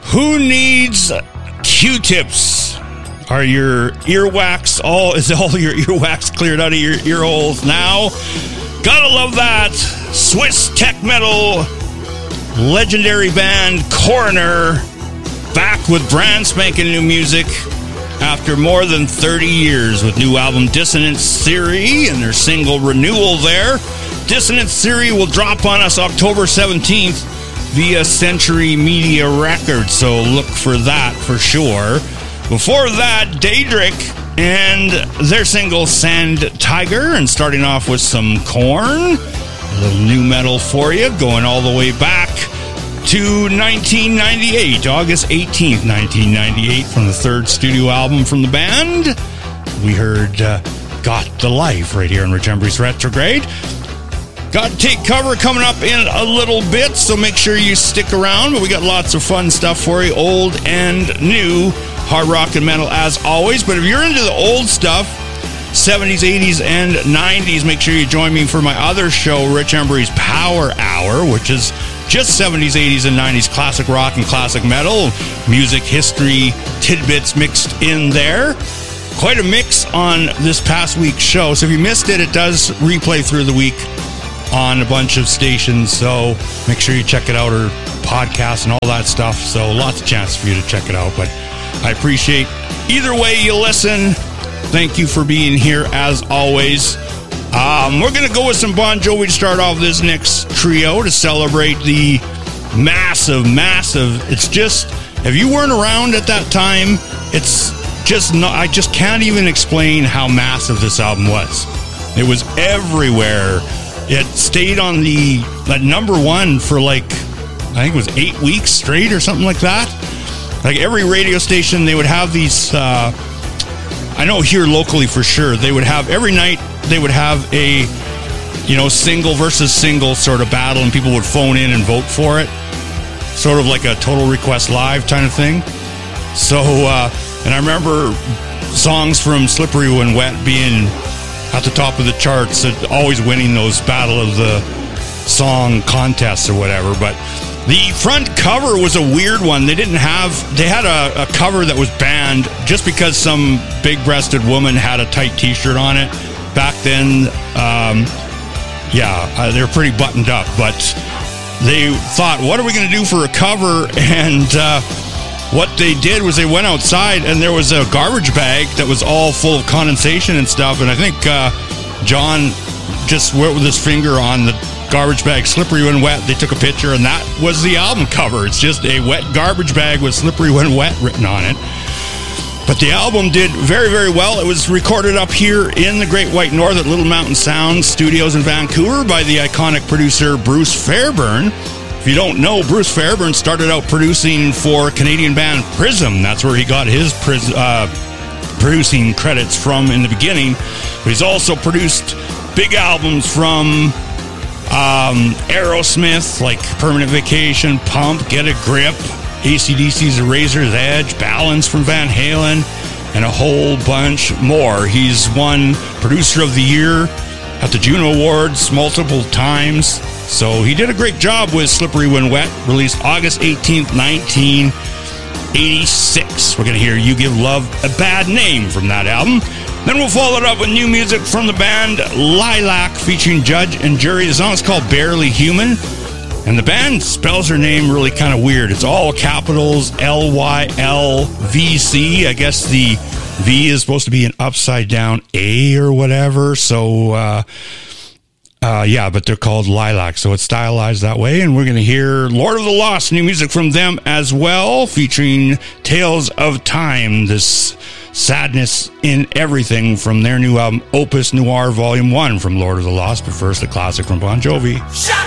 Who needs Q-tips? Are your earwax is all your earwax cleared out of your ear holes now? Gotta love that. Swiss tech metal legendary band Coroner back with brand spanking new music after more than 30 years with new album Dissonance Theory and their single Renewal there. Dissonance Theory will drop on us October 17th via Century Media Records, so look for that for sure. Before that, Daedric and their single Sand Tiger, and starting off with some Korn, a little new metal for you, going all the way back to 1998, August 18th, 1998, from the third studio album from the band. We heard Got the Life right here on Rich Embry's Retrograde. Got Take Cover coming up in a little bit, so make sure you stick around. But we got lots of fun stuff for you, old and new, hard rock and metal as always. But if you're into the old stuff, 70s, 80s, and 90s, make sure you join me for my other show, Rich Embry's Power Hour, which is just 70s, 80s, and 90s classic rock and classic metal, music, history, tidbits mixed in there. Quite a mix on this past week's show. So if you missed it, it does replay through the week on a bunch of stations, so make sure you check it out, or podcasts and all that stuff. So lots of chances for you to check it out, but I appreciate either way you listen. Thank you for being here as always. We're going to go with some Bon Jovi to start off this next trio to celebrate the massive, it's just, if you weren't around at that time, it's just not, I just can't even explain how massive this album was. It was everywhere. It stayed on the number one for I think it was 8 weeks straight or something like that. Like every radio station, they would have these, I know here locally for sure, they would have, every night, they would have a, single versus single sort of battle, and people would phone in and vote for it. Sort of like a Total Request Live kind of thing. So, and I remember songs from Slippery When Wet being at the top of the charts, always winning those Battle of the Song contests or whatever. But the front cover was a weird one. They had a cover that was banned just because some big-breasted woman had a tight t-shirt on it. Back then, they were pretty buttoned up, but they thought, what are we going to do for a cover? And what they did was they went outside, and there was a garbage bag that was all full of condensation and stuff, and I think John just went with his finger on the garbage bag, Slippery When Wet. They took a picture, and that was the album cover. It's just a wet garbage bag with Slippery When Wet written on it. But the album did very, very well. It was recorded up here in the Great White North at Little Mountain Sound Studios in Vancouver by the iconic producer Bruce Fairbairn. If you don't know, Bruce Fairbairn started out producing for Canadian band Prism. That's where he got his producing credits from in the beginning. But he's also produced big albums from Aerosmith, like Permanent Vacation, Pump, Get a Grip, AC/DC's Razor's Edge, Balance from Van Halen, and a whole bunch more. He's won Producer of the Year at the Juno Awards multiple times. So he did a great job with Slippery When Wet, released August 18th, 1986. We're going to hear You Give Love a Bad Name from that album. Then we'll follow it up with new music from the band Lilac featuring Judge and Jury. The song is called Barely Human, and the band spells her name really kind of weird. It's all capitals, Lylvc. I guess the V is supposed to be an upside down A or whatever. So, but they're called Lilac, so it's stylized that way. And we're going to hear Lord of the Lost, new music from them as well, featuring Tales of Time, this sadness in everything from their new album, Opus Noir Volume 1 from Lord of the Lost. But first, the classic from Bon Jovi. Shut